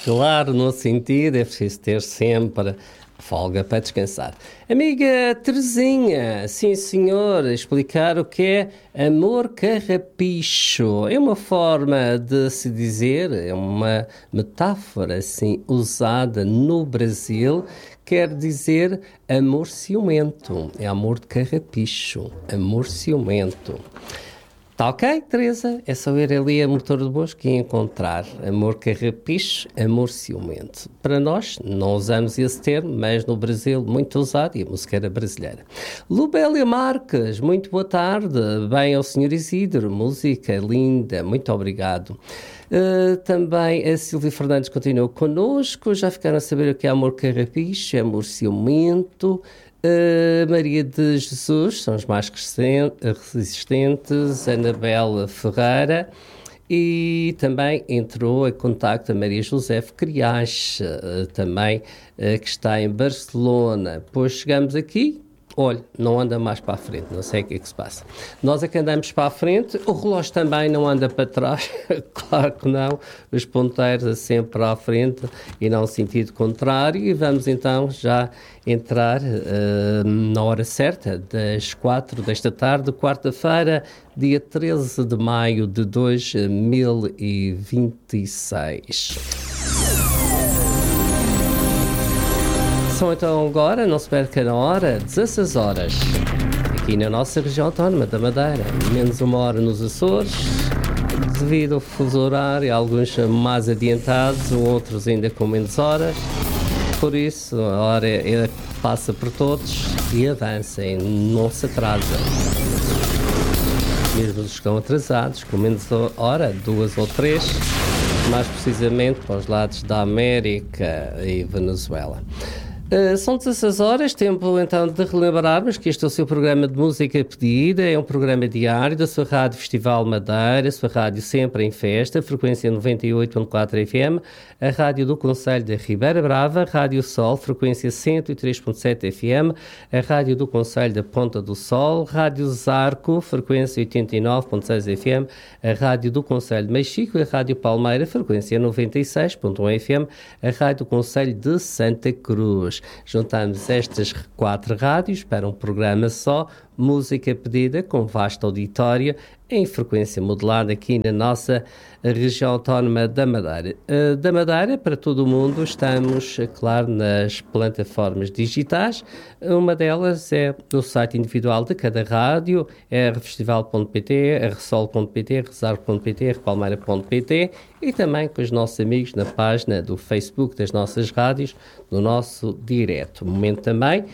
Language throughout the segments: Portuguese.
Claro, no sentido, é preciso ter sempre folga para descansar. Amiga Terezinha, sim senhor, explicar o que é amor carrapicho. É uma forma de se dizer, é uma metáfora assim usada no Brasil, quer dizer amor ciumento. É amor de carrapicho, amor ciumento. Tá ok, Teresa? É só ir ali a Motor do Bosque e encontrar amor carrapicho, amor ciumento. Para nós, não usamos esse termo, mas no Brasil muito usado e a música era brasileira. Lubélia Marques, muito boa tarde. Bem ao Sr. Isidro, música linda, muito obrigado. Também a Silvia Fernandes continuou connosco, já ficaram a saber o que é amor carrapicho, amor ciumento. Maria de Jesus, são os mais resistentes, Anabela Ferreira, e também entrou em contacto a Maria José Criache, também, que está em Barcelona. Depois chegamos aqui, olha, não anda mais para a frente, não sei o que é que se passa. Nós é que andamos para a frente, o relógio também não anda para trás, claro que não, os ponteiros é sempre à frente e não no sentido contrário, e vamos então já entrar na hora certa, das 4 desta tarde, quarta-feira, dia 13 de maio de 2026. São então agora, não se perca na hora, 16 horas, aqui na nossa região autónoma da Madeira, menos uma hora nos Açores, devido ao fuso horário, alguns mais adiantados, outros ainda com menos horas, por isso a hora passa por todos e avancem, não se atrasa. Mesmo os que estão atrasados, com menos hora, 2 ou 3, mais precisamente para os lados da América e Venezuela. São 16 horas, tempo então de relembrarmos que este é o seu programa de música pedida, é um programa diário da sua Rádio Festival Madeira, sua rádio sempre em festa, frequência 98.4 FM, a rádio do Concelho da Ribeira Brava, Rádio Sol, frequência 103.7 FM, a rádio do Concelho da Ponta do Sol, Rádio Zarco, frequência 89.6 FM, a rádio do Concelho de Mexico, a Rádio Palmeira, frequência 96.1 FM, a rádio do Concelho de Santa Cruz. Juntamos estas 4 rádios para um programa só, música pedida com vasto auditório em frequência modulada aqui na nossa região autónoma da Madeira. Da Madeira para todo o mundo estamos, claro, nas plataformas digitais. Uma delas é o site individual de cada rádio, rfestival.pt, rsol.pt, rezar.pt, rpalmeira.pt e também com os nossos amigos na página do Facebook das nossas rádios, no nosso direto. Momento também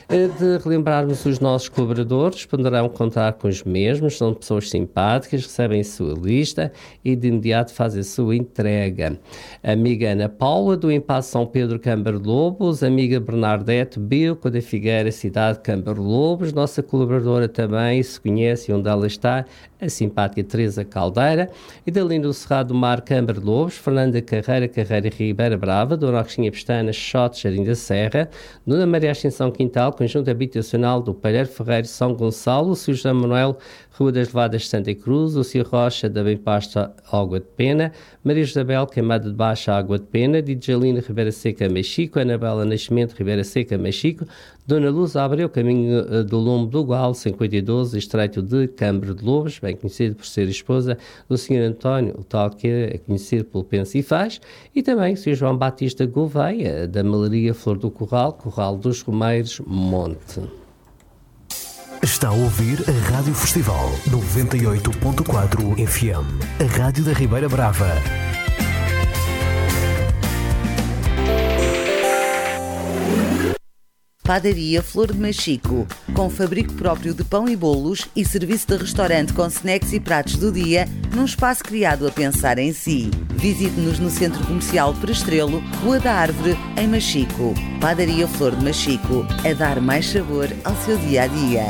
de relembrarmos os nossos colaboradores, poderão contar com os mesmos, são pessoas simpáticas, recebem a sua lista e de imediato fazem a sua entrega. Amiga Ana Paula, do Impasse São Pedro Câmara Lobos, amiga Bernadette Bilco, da Figueira, cidade de Câmara Lobos, nossa colaboradora também, se conhece onde ela está, a simpática Teresa Caldeira, e da Linda do Cerrado do Mar, Câmara Lobos, Fernanda Carreira Ribeira Brava, Dona Agostinha Pestana, Xote, Jardim da Serra, Dona Maria Ascensão Quintal, Conjunto Habitacional do Palheiro Ferreiro, São Gonçalo, o Sr. José Manuel, Rua das Levadas, Santa Cruz, o Sr. Rocha, da Bem Pasta, Água de Pena, Maria Isabel, Queimada de Baixa, Água de Pena, Djalina, Ribeira Seca, Mexico, Anabela Nascimento, Ribeira Seca, Mexico, Dona Luz Abreu, caminho do Lombo do Gual, 5012, Estreito de Câmara de Lobos, bem conhecido por ser esposa do Sr. António, o tal que é conhecido pelo Pensa e Faz, e também o Sr. João Batista Gouveia, da Malaria Flor do Corral, Corral dos Romeiros, Monte. Está a ouvir a Rádio Festival 98.4 FM, a Rádio da Ribeira Brava. Padaria Flor de Machico, com fabrico próprio de pão e bolos e serviço de restaurante com snacks e pratos do dia, num espaço criado a pensar em si. Visite-nos no Centro Comercial Prestrelo, Rua da Árvore, em Machico. Padaria Flor de Machico, a dar mais sabor ao seu dia-a-dia.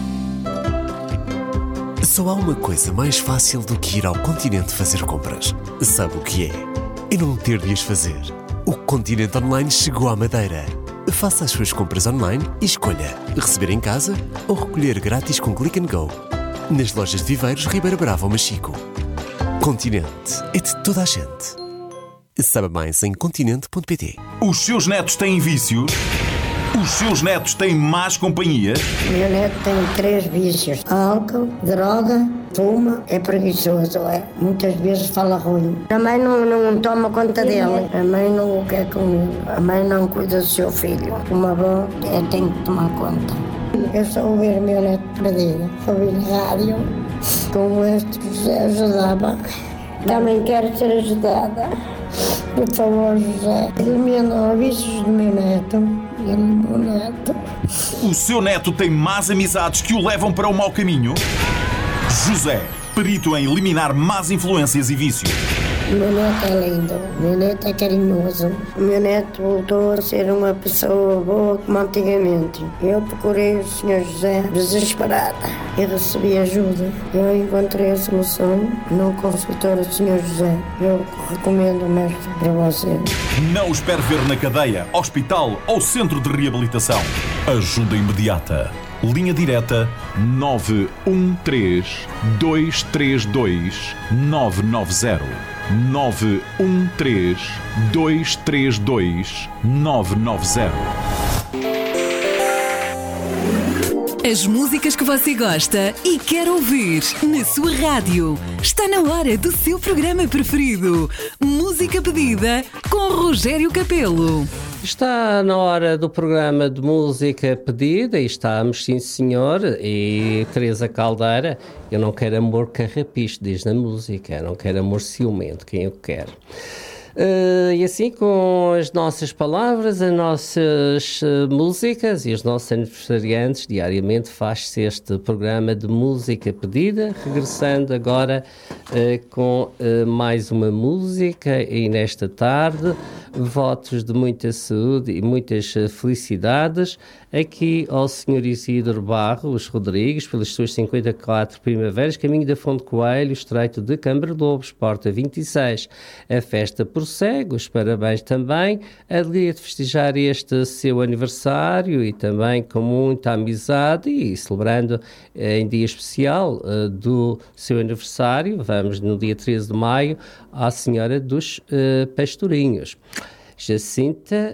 Só há uma coisa mais fácil do que ir ao Continente fazer compras. Sabe o que é? E não ter de as fazer. O Continente Online chegou à Madeira. Faça as suas compras online e escolha receber em casa ou recolher grátis com Click and Go. Nas lojas de Viveiros, Ribeira Brava ou Machico. Continente é de toda a gente. Saiba mais em continente.pt. Os seus netos têm vícios? Os seus netos têm más companhias? O meu neto tem 3 vícios: álcool, droga, fuma, é preguiçoso, muitas vezes fala ruim. A mãe não toma conta dele, a mãe não o quer comigo, a mãe não cuida do seu filho. Uma avó tem que tomar conta. Eu só ouvir o meu neto perdido, ouvir rádio, como este José ajudava. Também quero ser ajudada. Por favor, José, elimina os vícios do meu neto. Ele é meu neto. O seu neto tem más amizades que o levam para o mau caminho? José, perito em eliminar más influências e vícios. O meu neto é lindo, o meu neto é carinhoso. O meu neto voltou a ser uma pessoa boa como antigamente. Eu procurei o Sr. José desesperada e recebi ajuda. Eu encontrei a solução no consultório do Sr. José. Eu recomendo o mestre para você. Não o espere ver na cadeia, hospital ou centro de reabilitação. Ajuda imediata. Linha direta 913 232 990. 913 232 990. As músicas que você gosta e quer ouvir na sua rádio. Está na hora do seu programa preferido. Música pedida com Rogério Capelo. Está na hora do programa de música pedida e estamos, sim senhor, e Teresa Caldeira, eu não quero amor carrapicho, diz na música, eu não quero amor ciumento, quem eu quero. E assim, com as nossas palavras, as nossas músicas e os nossos aniversariantes, diariamente faz-se este programa de música pedida, regressando agora com mais uma música e nesta tarde, votos de muita saúde e muitas felicidades aqui ao Sr. Isidro Barros Rodrigues, pelas suas 54 primaveras, caminho da Fonte Coelho, Estreito de Câmara Lobos, Porta 26. A festa prossegue, os parabéns também, a alegria de festejar este seu aniversário e também com muita amizade e celebrando em dia especial do seu aniversário, vamos no dia 13 de maio, à Senhora dos Pastorinhos. Jacinta,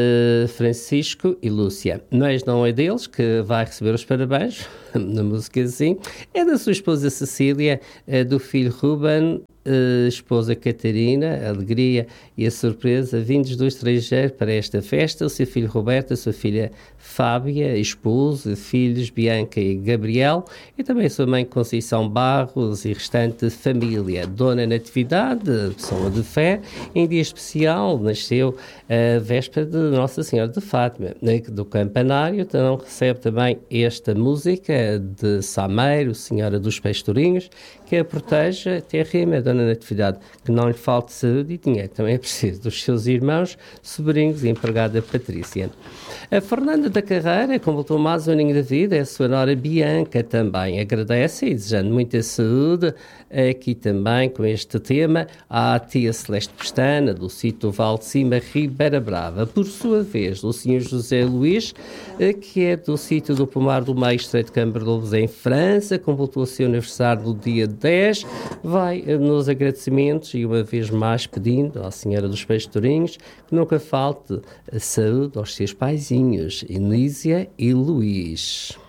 Francisco e Lúcia. Mas não é deles que vai receber os parabéns, na música assim, é da sua esposa Cecília, do filho Ruben, esposa Catarina, a alegria e a surpresa vindos do estrangeiro para esta festa, o seu filho Roberto, a sua filha Fábia, esposo, filhos Bianca e Gabriel, e também a sua mãe Conceição Barros e restante família. Dona Natividade, pessoa de fé, em dia especial nasceu a véspera de Nossa Senhora de Fátima, do Campanário. Então recebe também esta música de Sameiro, Senhora dos Pastorinhos, que a proteja, até rima, Dona Natividade, que não lhe falte saúde e dinheiro. Também é preciso dos seus irmãos, sobrinhos e empregada Patrícia. A Fernanda da Carreira completou mais um aninho de vida, é a sua nora Bianca também. Agradece e desejando muita saúde aqui também com este tema à tia Celeste Pestana, do sítio Val de Cima, Ribeira Brava. Por sua vez, o Sr. José Luís, que é do sítio do Pomar do Meio, Estreito de Câmara Lobos, em França, completou o seu aniversário no dia 10, vai nos agradecimentos e uma vez mais pedindo à Senhora dos Pastorinhos que nunca falte a saúde aos seus paizinhos, Inísia e Luís.